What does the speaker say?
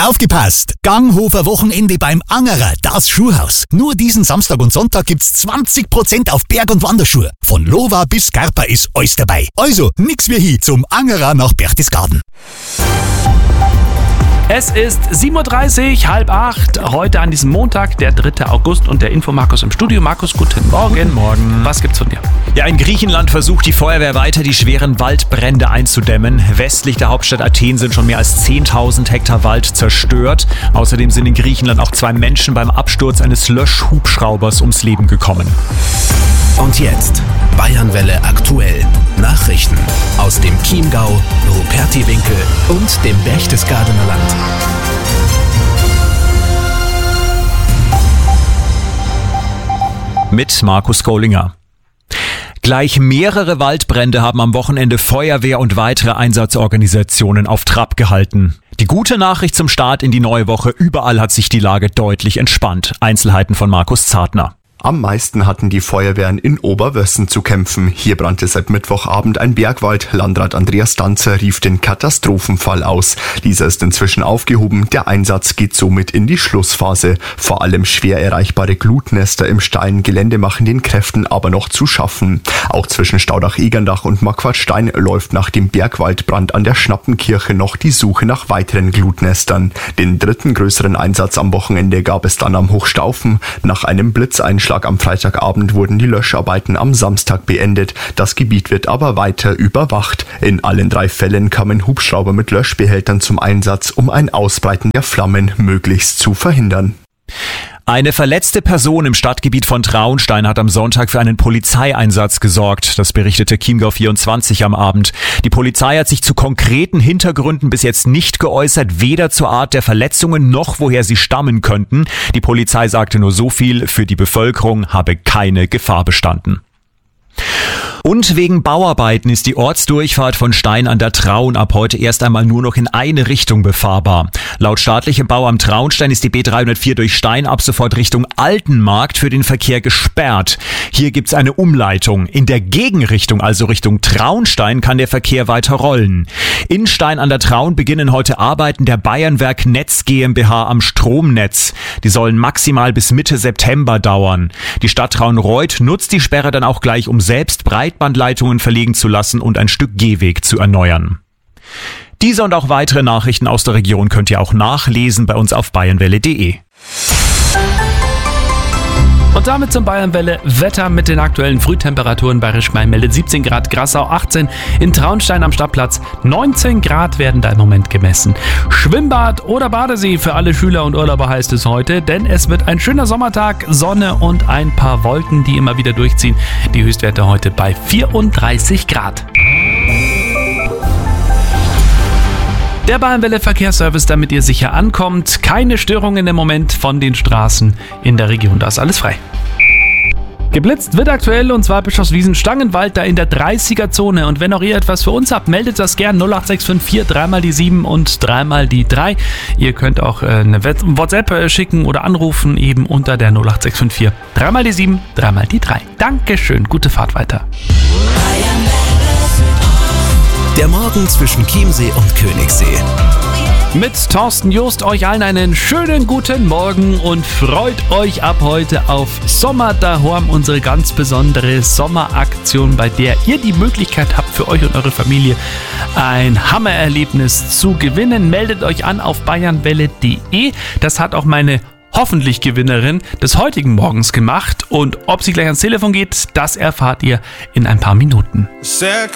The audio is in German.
Aufgepasst! Ganghofer Wochenende beim Angerer, das Schuhhaus. Nur diesen Samstag und Sonntag gibt's 20% auf Berg- und Wanderschuhe. Von Lova bis Scarpa ist alles dabei. Also, nix wie hin zum Angerer nach Berchtesgaden. Es ist 7.30 Uhr, 7:30, heute an diesem Montag, der 3. August und der Infomarkus im Studio. Markus, guten Morgen. Guten Morgen. Was gibt's von dir? Ja, in Griechenland versucht die Feuerwehr weiter, die schweren Waldbrände einzudämmen. Westlich der Hauptstadt Athen sind schon mehr als 10.000 Hektar Wald zerstört. Außerdem sind in Griechenland auch 2 Menschen beim Absturz eines Löschhubschraubers ums Leben gekommen. Und jetzt Bayernwelle aktuell. Nachrichten aus dem Chiemgau, Rupertiwinkel und dem Berchtesgadener Land. Mit Markus Gollinger. Gleich mehrere Waldbrände haben am Wochenende Feuerwehr und weitere Einsatzorganisationen auf Trab gehalten. Die gute Nachricht zum Start in die neue Woche: überall hat sich die Lage deutlich entspannt. Einzelheiten von Markus Zartner. Am meisten hatten die Feuerwehren in Oberwössen zu kämpfen. Hier brannte seit Mittwochabend ein Bergwald. Landrat Andreas Danzer rief den Katastrophenfall aus. Dieser ist inzwischen aufgehoben. Der Einsatz geht somit in die Schlussphase. Vor allem schwer erreichbare Glutnester im steilen Gelände machen den Kräften aber noch zu schaffen. Auch zwischen Staudach-Egerndach und Marquardstein läuft nach dem Bergwaldbrand an der Schnappenkirche noch die Suche nach weiteren Glutnestern. Den dritten größeren Einsatz am Wochenende gab es dann am Hochstaufen. Nach einem Blitzeinschlag am Freitagabend wurden die Löscharbeiten am Samstag beendet. Das Gebiet wird aber weiter überwacht. In allen 3 Fällen kamen Hubschrauber mit Löschbehältern zum Einsatz, um ein Ausbreiten der Flammen möglichst zu verhindern. Eine verletzte Person im Stadtgebiet von Traunstein hat am Sonntag für einen Polizeieinsatz gesorgt. Das berichtete Chiemgau 24 am Abend. Die Polizei hat sich zu konkreten Hintergründen bis jetzt nicht geäußert, weder zur Art der Verletzungen noch woher sie stammen könnten. Die Polizei sagte nur so viel: für die Bevölkerung habe keine Gefahr bestanden. Und wegen Bauarbeiten ist die Ortsdurchfahrt von Stein an der Traun ab heute erst einmal nur noch in eine Richtung befahrbar. Laut staatlichem Bauamt Traunstein ist die B304 durch Stein ab sofort Richtung Altenmarkt für den Verkehr gesperrt. Hier gibt's eine Umleitung. In der Gegenrichtung, also Richtung Traunstein, kann der Verkehr weiter rollen. In Stein an der Traun beginnen heute Arbeiten der Bayernwerk Netz GmbH am Stromnetz. Die sollen maximal bis Mitte September dauern. Die Stadt Traunreut nutzt die Sperre dann auch gleich, um selbst Breitbandleitungen verlegen zu lassen und ein Stück Gehweg zu erneuern. Diese und auch weitere Nachrichten aus der Region könnt ihr auch nachlesen bei uns auf bayernwelle.de. Und damit zum Bayernwelle Wetter mit den aktuellen Frühtemperaturen. Bayerisch Gmein meldet 17 Grad, Grassau 18, in Traunstein am Stadtplatz 19 Grad werden da im Moment gemessen. Schwimmbad oder Badesee für alle Schüler und Urlauber heißt es heute, denn es wird ein schöner Sommertag, Sonne und ein paar Wolken, die immer wieder durchziehen. Die Höchstwerte heute bei 34 Grad. Der Bayernwelle Verkehrsservice, damit ihr sicher ankommt. Keine Störungen im Moment von den Straßen in der Region, da ist alles frei. Geblitzt wird aktuell, und zwar Bischofswiesen-Stangenwald, da in der 30er-Zone. Und wenn auch ihr etwas für uns habt, meldet das gern 08654 3 die 7 und 3 die 3. Ihr könnt auch eine WhatsApp schicken oder anrufen, eben unter der 08654 3 die 7, 3 die 3. Dankeschön, gute Fahrt weiter. Der Morgen zwischen Chiemsee und Königssee. Mit Thorsten Joost euch allen einen schönen guten Morgen und freut euch ab heute auf Sommer daheim, unsere ganz besondere Sommeraktion, bei der ihr die Möglichkeit habt, für euch und eure Familie ein Hammererlebnis zu gewinnen. Meldet euch an auf bayernwelle.de. Das hat auch meine hoffentlich Gewinnerin des heutigen Morgens gemacht, und ob sie gleich ans Telefon geht, das erfahrt ihr in ein paar Minuten. Sehr